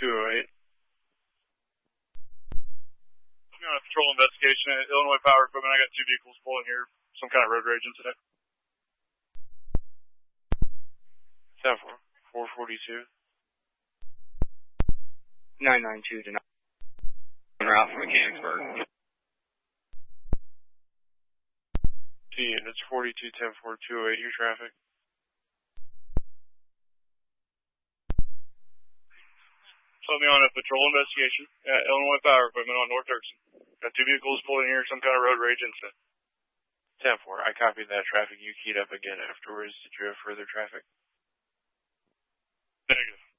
208. I'm on a patrol investigation at Illinois Power Equipment. I got 2 vehicles pulling here. Some kind of road rage incident. 10-4. 442. 992 to 9. Route from Mechanicsburg. T units 42, 10-4, 208, your traffic. Put me on a patrol investigation at Illinois Power Equipment on North Dirksen. Got 2 vehicles pulling here, some kind of road rage incident. 10-4, I copied that traffic. You keyed up again afterwards. Did you have further traffic? Negative.